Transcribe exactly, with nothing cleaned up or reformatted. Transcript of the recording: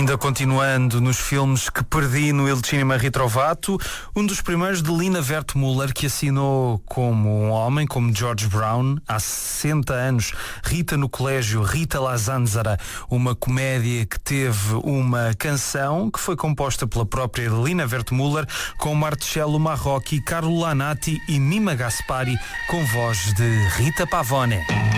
Ainda continuando nos filmes que perdi no Il Cinema Ritrovato, um dos primeiros de Lina Wertmuller, que assinou como um homem, como George Brown, há sessenta anos, Rita no Colégio, Rita La Zanzara, uma comédia que teve uma canção que foi composta pela própria Lina Wertmuller, com Marcello Marrocchi, Carlo Lanati e Mima Gaspari, com voz de Rita Pavone.